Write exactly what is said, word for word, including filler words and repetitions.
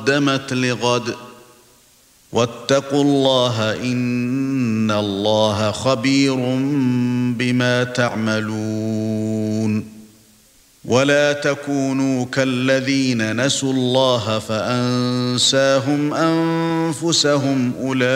قدمت لغد واتقوا الله إن الله خبير بما تعملون ولا تكونوا كالذين نسوا الله فأنساهم أنفسهم أولئك